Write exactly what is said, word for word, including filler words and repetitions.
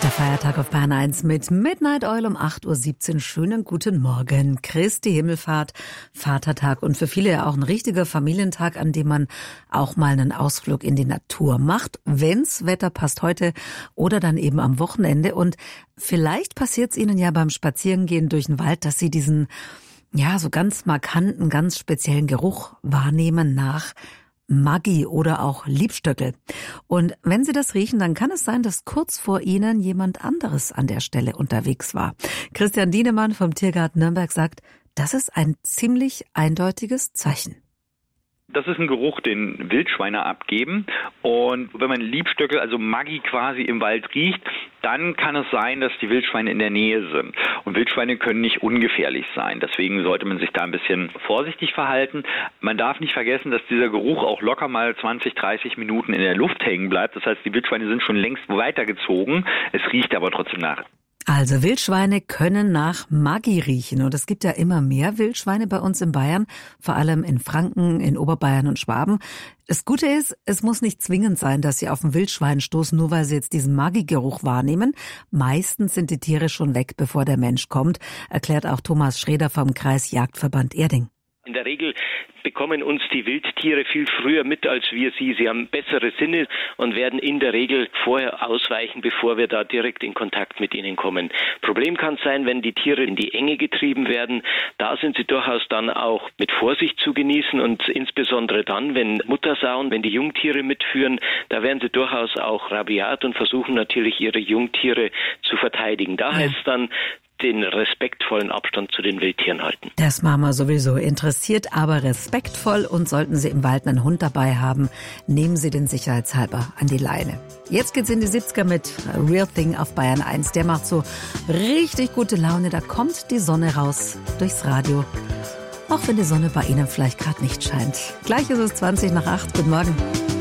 Der Feiertag auf Bayern eins mit Midnight Oil um acht Uhr siebzehn. Schönen guten Morgen. Christi Himmelfahrt, Vatertag und für viele ja auch ein richtiger Familientag, an dem man auch mal einen Ausflug in die Natur macht, wenn's Wetter passt heute oder dann eben am Wochenende. Und vielleicht passiert's Ihnen ja beim Spazierengehen durch den Wald, dass Sie diesen, ja, so ganz markanten, ganz speziellen Geruch wahrnehmen nach Maggi oder auch Liebstöckel. Und wenn Sie das riechen, dann kann es sein, dass kurz vor Ihnen jemand anderes an der Stelle unterwegs war. Christian Dienemann vom Tiergarten Nürnberg sagt, das ist ein ziemlich eindeutiges Zeichen. Das ist ein Geruch, den Wildschweine abgeben. Und wenn man Liebstöckel, also Maggi quasi im Wald riecht, dann kann es sein, dass die Wildschweine in der Nähe sind. Und Wildschweine können nicht ungefährlich sein. Deswegen sollte man sich da ein bisschen vorsichtig verhalten. Man darf nicht vergessen, dass dieser Geruch auch locker mal zwanzig, dreißig Minuten in der Luft hängen bleibt. Das heißt, die Wildschweine sind schon längst weitergezogen. Es riecht aber trotzdem nach. Also Wildschweine können nach Maggi riechen und es gibt ja immer mehr Wildschweine bei uns in Bayern, vor allem in Franken, in Oberbayern und Schwaben. Das Gute ist, es muss nicht zwingend sein, dass Sie auf ein Wildschwein stoßen, nur weil Sie jetzt diesen Maggi-Geruch wahrnehmen. Meistens sind die Tiere schon weg, bevor der Mensch kommt, erklärt auch Thomas Schreder vom Kreisjagdverband Erding. In der Regel bekommen uns die Wildtiere viel früher mit als wir sie. Sie haben bessere Sinne und werden in der Regel vorher ausweichen, bevor wir da direkt in Kontakt mit ihnen kommen. Problem kann sein, wenn die Tiere in die Enge getrieben werden. Da sind sie durchaus dann auch mit Vorsicht zu genießen und insbesondere dann, wenn Muttersauen, wenn die Jungtiere mitführen, da werden sie durchaus auch rabiat und versuchen natürlich ihre Jungtiere zu verteidigen. Da heißt es dann, den respektvollen Abstand zu den Wildtieren halten. Das machen wir sowieso. Interessiert, aber respektvoll. Und sollten Sie im Wald einen Hund dabei haben, nehmen Sie den sicherheitshalber an die Leine. Jetzt geht's in die siebziger mit Real Thing auf Bayern eins. Der macht so richtig gute Laune. Da kommt die Sonne raus durchs Radio. Auch wenn die Sonne bei Ihnen vielleicht gerade nicht scheint. Gleich ist es zwanzig nach acht. Guten Morgen.